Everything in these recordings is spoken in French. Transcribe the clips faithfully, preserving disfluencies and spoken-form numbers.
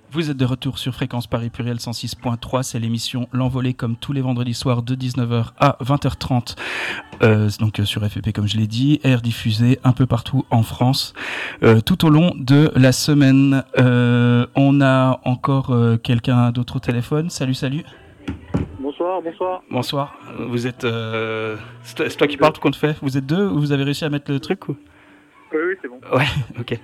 Vous êtes de retour sur Fréquence Paris Pluriel cent six point trois, c'est l'émission L'Envolée comme tous les vendredis soirs de dix-neuf heures à vingt heures trente, euh, donc euh, sur F P P comme je l'ai dit, air diffusé un peu partout en France, euh, tout au long de la semaine. Euh, on a encore euh, quelqu'un d'autre au téléphone. Salut, salut. Bonsoir, bonsoir. Bonsoir, vous êtes... Euh... C'est toi qui parles, tout compte fait. Vous êtes deux ou vous avez réussi à mettre le truc ou... Oui, oui, c'est bon. Ouais, ok.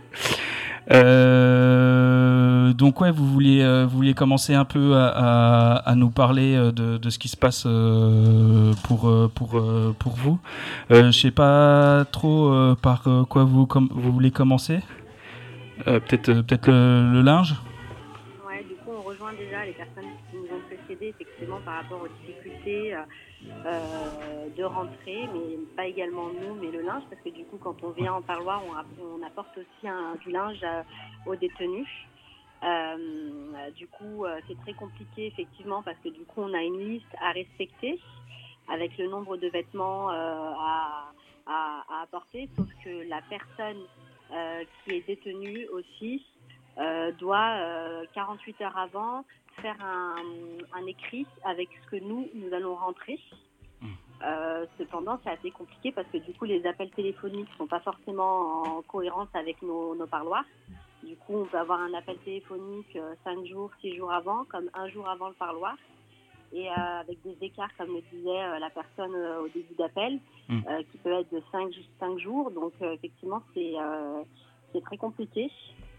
Euh, donc ouais, vous vouliez, euh, vous vouliez commencer un peu à, à, à nous parler de, de ce qui se passe euh, pour, pour, pour vous. Euh, je sais pas trop euh, par quoi vous, com- vous voulez commencer. Euh, peut-être, euh, peut-être le, le linge. Ouais, du coup, on rejoint déjà les personnes qui nous ont précédés, effectivement, par rapport aux difficultés euh, de rentrée, mais pas également nous, mais le linge, parce que du coup, quand on vient en parloir, on, on apporte aussi un, du linge euh, aux détenus. Euh, du coup, euh, c'est très compliqué, effectivement, parce que du coup, on a une liste à respecter avec le nombre de vêtements euh, à, à, à apporter, sauf que la personne euh, qui est détenue aussi Euh, doit euh, quarante-huit heures avant faire un, un écrit avec ce que nous, nous allons rentrer. Euh, cependant, c'est assez compliqué parce que du coup, les appels téléphoniques ne sont pas forcément en cohérence avec nos, nos parloirs. Du coup, on peut avoir un appel téléphonique euh, cinq jours, six jours avant, comme un jour avant le parloir. Et euh, avec des écarts, comme le disait euh, la personne euh, au début d'appel, mmh. euh, qui peut être de cinq jours. Donc, euh, effectivement, c'est, euh, c'est très compliqué.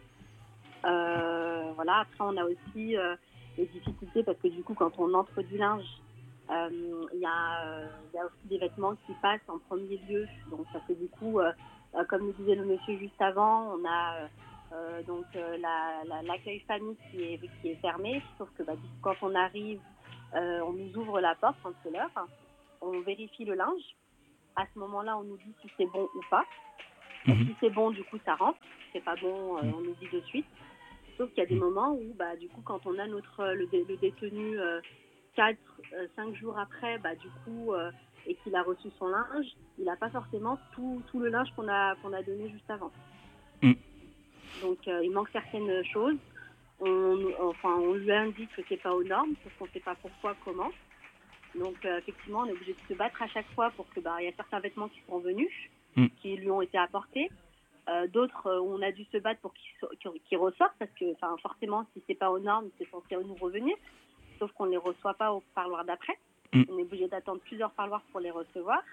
Euh, voilà. Après, on a aussi euh, des difficultés parce que du coup, quand on entre du linge, il euh, y, euh, y a aussi des vêtements qui passent en premier lieu. Donc, ça fait du coup, euh, euh, comme le disait le monsieur juste avant, on a euh, donc euh, la, la, l'accueil famille qui est, qui est fermé. Sauf que bah, quand on arrive, euh, on nous ouvre la porte quand c'est l'heure, on vérifie le linge. À ce moment-là, on nous dit si c'est bon ou pas. Mmh. Si c'est bon, du coup, ça rentre. Si c'est pas bon, euh, on nous dit de suite. Sauf qu'il y a des moments où, bah, du coup, quand on a notre le, le détenu euh, quatre, cinq jours après, bah, du coup, euh, et qu'il a reçu son linge, il n'a pas forcément tout, tout le linge qu'on a qu'on a donné juste avant. Mm. Donc, euh, il manque certaines choses. On, enfin, on lui indique que c'est pas aux normes, parce qu'on ne sait pas pourquoi, comment. Donc, euh, effectivement, on est obligé de se battre à chaque fois pour que, bah, il y a certains vêtements qui sont venus, mm. qui lui ont été apportés. Euh, d'autres, euh, on a dû se battre pour qu'ils, so- qu'ils ressortent parce que, enfin, forcément, si c'est pas aux normes, c'est censé nous revenir. Sauf qu'on ne les reçoit pas au parloir d'après. Mmh. On est obligé d'attendre plusieurs parloirs pour les recevoir.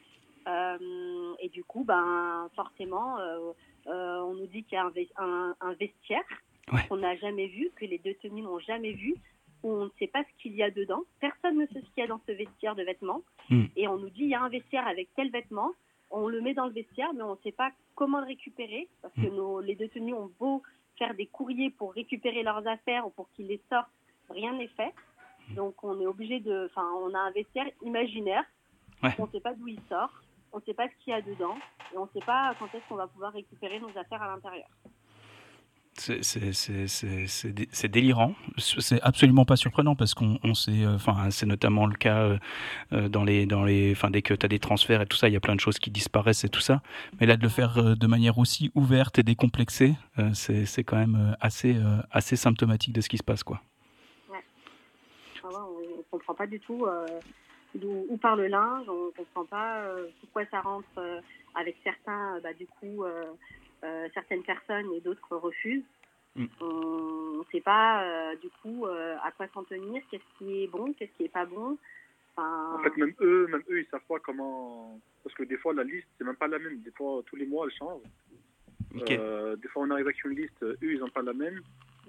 Euh, et du coup, ben, forcément, euh, euh, on nous dit qu'il y a un, ve- un, un vestiaire ouais. qu'on n'a jamais vu, que les détenus n'ont jamais vu, où on ne sait pas ce qu'il y a dedans. Personne ne sait ce qu'il y a dans ce vestiaire de vêtements. Mmh. Et on nous dit il y a un vestiaire avec tel vêtement. On le met dans le vestiaire, mais on ne sait pas comment le récupérer, parce que nos, les détenus ont beau faire des courriers pour récupérer leurs affaires ou pour qu'ils les sortent, rien n'est fait. Donc on est obligé de... Enfin, on a un vestiaire imaginaire, ouais. on ne sait pas d'où il sort, on ne sait pas ce qu'il y a dedans, et on ne sait pas quand est-ce qu'on va pouvoir récupérer nos affaires à l'intérieur. C'est, c'est, c'est, c'est, c'est, dé- c'est délirant. C'est absolument pas surprenant parce qu'on on sait, enfin, euh, c'est notamment le cas euh, dans les, dans les, enfin, dès que tu as des transferts et tout ça, il y a plein de choses qui disparaissent et tout ça. Mais là, de le faire euh, de manière aussi ouverte et décomplexée, euh, c'est, c'est quand même euh, assez, euh, assez symptomatique de ce qui se passe, quoi. Ouais. Ah ouais, on ne comprend pas du tout euh, d'où où part le linge, on ne comprend pas euh, pourquoi ça rentre euh, avec certains, bah, du coup. Euh, Euh, certaines personnes et d'autres refusent. Mm. On ne sait pas euh, du coup euh, à quoi s'en tenir, qu'est-ce qui est bon, qu'est-ce qui n'est pas bon. Enfin... En fait, même eux, même eux, ils savent pas comment. Parce que des fois, la liste, c'est même pas la même. Des fois, tous les mois, elle change. Okay. Euh, des fois, on arrive avec une liste, eux, ils n'ont pas la même. Mm.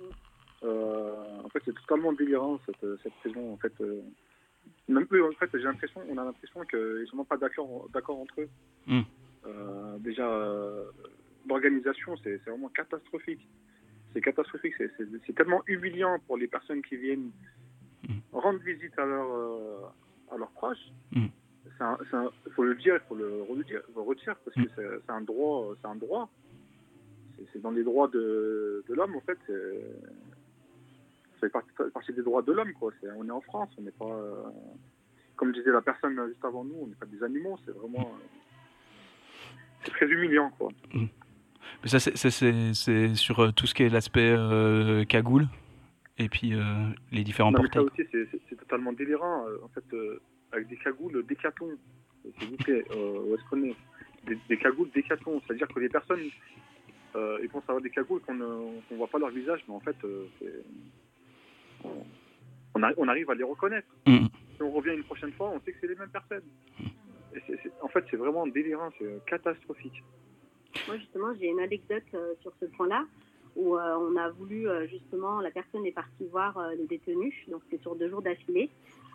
Euh, en fait, c'est totalement délirant cette, cette prison. En fait, euh, même eux, en fait, j'ai l'impression, on a l'impression qu'ils sont même pas d'accord, d'accord entre eux. Mm. Euh, déjà. Euh, L'organisation, c'est, c'est vraiment catastrophique. C'est catastrophique. C'est, c'est, c'est tellement humiliant pour les personnes qui viennent mmh. rendre visite à, leur, euh, à leurs proches. Mmh. C'est un, c'est un, faut le dire, il faut le redire, faut le redire parce mmh. que c'est, c'est un droit. C'est un droit. C'est, c'est dans les droits de, de l'homme, en fait. C'est, c'est partie, partie des droits de l'homme, quoi. C'est, on est en France, on n'est pas... Euh, comme disait la personne juste avant nous, on n'est pas des animaux. C'est vraiment... Euh, c'est très humiliant, quoi. Mmh. Mais ça, c'est, c'est, c'est, c'est sur tout ce qui est l'aspect euh, cagoule. et puis euh, les différents non, mais ça portails. aussi, c'est, c'est, c'est totalement délirant. Euh, En fait, euh, avec des cagoules Décathlon, s'il vous plaît, euh, où est-ce qu'on est des, des cagoules Décathlon, c'est-à-dire que les personnes, euh, ils pensent avoir des cagoules qu'on ne voit pas leur visage, mais en fait, euh, c'est, on, on, arri- on arrive à les reconnaître. Mmh. Si on revient une prochaine fois, on sait que c'est les mêmes personnes. Et c'est, c'est, en fait, c'est vraiment délirant, c'est catastrophique. Moi, justement, j'ai une anecdote euh, sur ce point-là, où euh, on a voulu, euh, justement, la personne est partie voir euh, les détenus, donc c'est sur deux jours d'affilée.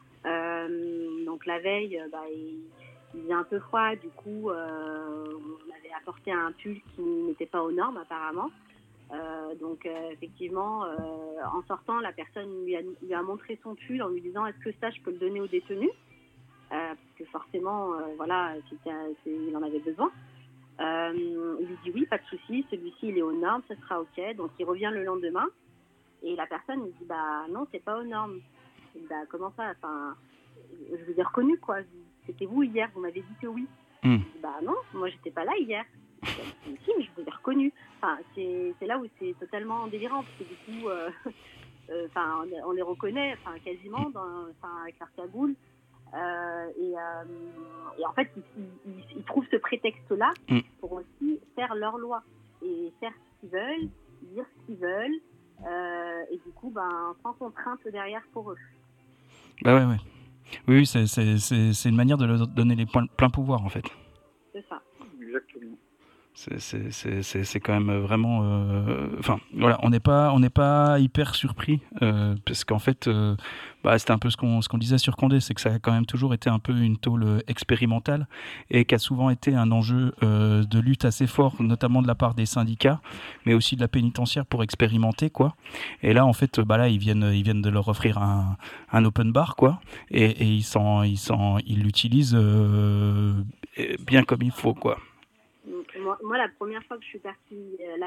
Euh, donc la veille, euh, bah, il, il faisait un peu froid, du coup, euh, on avait apporté un pull qui n'était pas aux normes, apparemment. Euh, donc euh, effectivement, euh, en sortant, la personne lui a, lui a montré son pull en lui disant « Est-ce que ça, je peux le donner aux détenus ?» euh, Parce que forcément, euh, voilà, c'était, c'est, il en avait besoin. Euh, il lui dit oui, pas de souci, celui-ci il est aux normes, ça sera ok. Donc il revient le lendemain et la personne lui dit bah non, c'est pas aux normes. Il dit, bah comment ça, enfin, je vous ai reconnu quoi. C'était vous hier, vous m'avez dit que oui. Mm. Il dit bah non, moi j'étais pas là hier. Je dis, si, mais je vous ai reconnu. Enfin, c'est, c'est là où c'est totalement délirant parce que du coup, euh, euh, enfin, on, on les reconnaît, enfin quasiment, dans, enfin avec leur cagoule. Euh, et, euh, et en fait, ils, ils, ils trouvent ce prétexte-là mm. pour aussi faire leur loi et faire ce qu'ils veulent, dire ce qu'ils veulent, euh, et du coup, ben, sans contrainte derrière pour eux. Bah ouais, ouais. Oui, oui, c'est, c'est, c'est, c'est une manière de leur donner les plein, plein pouvoir en fait. C'est ça. Exactement. C'est, c'est, c'est, c'est, c'est quand même vraiment. Enfin, euh, voilà, on n'est pas, on n'est pas hyper surpris euh, parce qu'en fait, euh, bah, c'était un peu ce qu'on, ce qu'on disait sur Condé, c'est que ça a quand même toujours été un peu une tôle expérimentale et qui a souvent été un enjeu euh, de lutte assez fort, notamment de la part des syndicats, mais aussi de la pénitentiaire pour expérimenter quoi. Et là, en fait, bah là, ils viennent, ils viennent de leur offrir un, un open bar quoi, et, et ils s'en, ils s'en, ils l'utilisent euh, bien comme il faut quoi. Moi, moi, la première fois que je suis partie, euh,